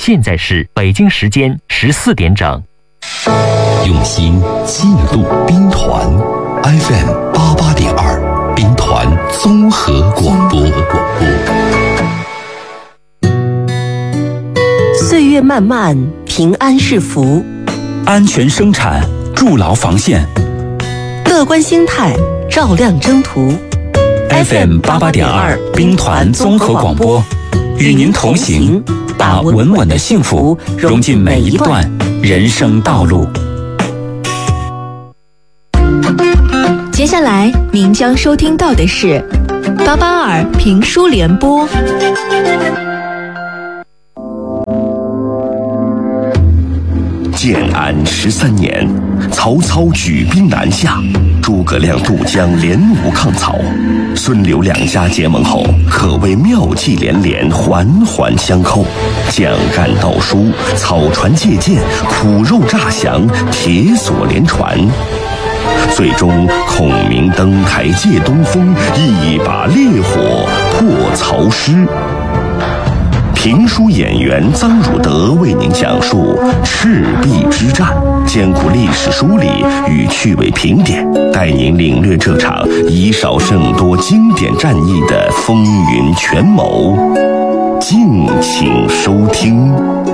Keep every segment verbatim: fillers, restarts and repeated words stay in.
现在是北京时间十四点整。 用心记录兵团 F M 八八点二，兵团综合广播。 岁月漫漫，平安是福； 安全生产，筑牢防线； 乐观心态，照亮征途。 F M 八八点二，兵团综合广播，与您同行，把稳稳的幸福融进每一段人生道路。 接下来您将收听到的是八八二评书联播。 建安十三年，曹操举兵南下，诸葛亮渡江联吴抗曹，孙刘两家结盟后，可谓妙计连连，环环相扣，将干道书，草船借箭，苦肉诈降，铁索连传。最终孔明登台借东风，一把烈火破曹师。评书演员臧汝德为您讲述赤壁之战，艰苦历史梳理与趣味评点，带您领略这场以少胜多经典战役的风云权谋。敬请收听。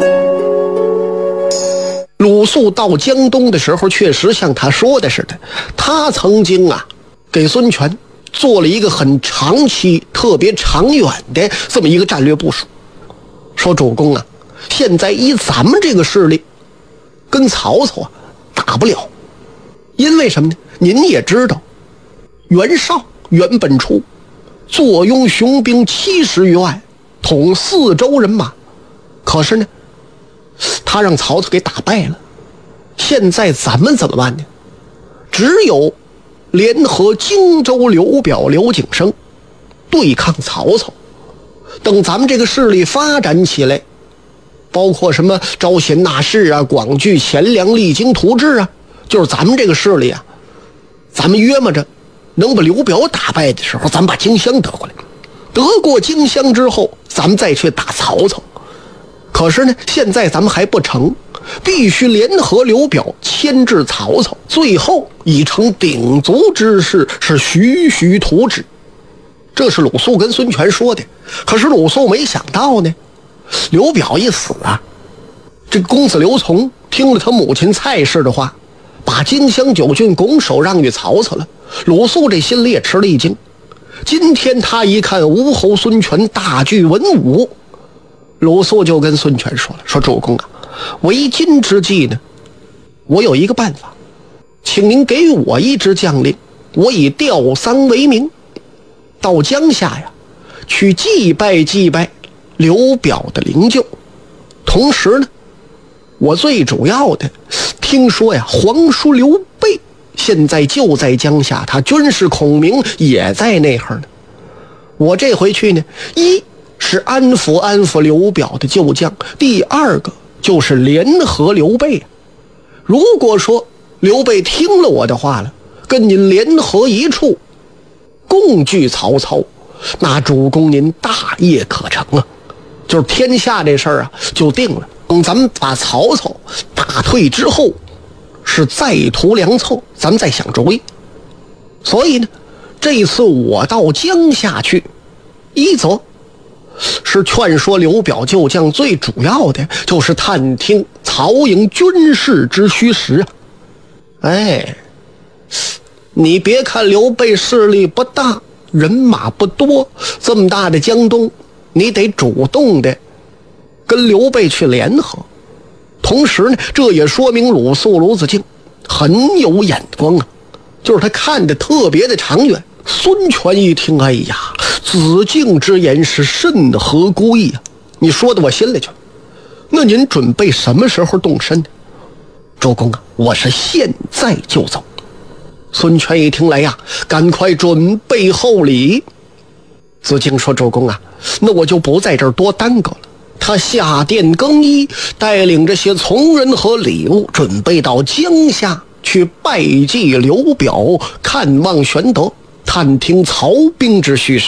鲁肃到江东的时候，确实像他说的似的，他曾经啊给孙权做了一个很长期特别长远的这么一个战略部署，说主公啊，现在以咱们这个势力跟曹操啊打不了，因为什么呢？您也知道，袁绍袁本初坐拥雄兵七十余万，统四州人马，可是呢他让曹操给打败了。现在咱们怎么办呢？只有联合荆州刘表刘景升对抗曹操。等咱们这个势力发展起来，包括什么招贤纳士啊，广聚钱粮，励精图治啊，就是咱们这个势力啊，咱们约摸着能把刘表打败的时候，咱们把荆襄得过来，得过荆襄之后，咱们再去打曹操。可是呢，现在咱们还不成，必须联合刘表牵制曹操，最后已成鼎足之势，是徐徐图之。这是鲁肃跟孙权说的。可是鲁肃没想到呢，刘表一死啊，这公子刘琮听了他母亲蔡氏的话，把荆襄九郡拱手让与曹操了。鲁肃这心里也吃了一惊。今天他一看吴侯孙权大具文武，鲁肃就跟孙权说了，说主公啊，为今之计呢，我有一个办法，请您给我一支将令，我以吊丧为名，到江夏呀去祭拜祭拜刘表的灵柩。同时呢，我最主要的听说呀，皇叔刘备现在就在江夏，他军师孔明也在那儿呢。我这回去呢，一是安抚安抚刘表的旧将，第二个就是联合刘备。如果说刘备听了我的话了，跟您联合一处共拒曹操，那主公您大业可成啊，就是天下这事儿啊就定了。等咱们把曹操打退之后，是再图良策，咱们再想主意。所以呢，这一次我到江夏去，一则是劝说刘表旧将，最主要的就是探听曹营军事之虚实啊。哎，你别看刘备势力不大，人马不多，这么大的江东，你得主动的跟刘备去联合。同时呢，这也说明鲁肃鲁子敬很有眼光啊，就是他看得特别的长远。孙权一听，哎呀，子敬之言是甚合乎意啊，你说到我心里去了。那您准备什么时候动身呢？主公啊，我是现在就走。孙权一听来呀，赶快准备厚礼。子敬说，主公啊，那我就不在这儿多耽搁了。他下殿更衣，带领这些从人和礼物，准备到江夏去拜祭刘表，看望玄德，探听曹兵之虚实。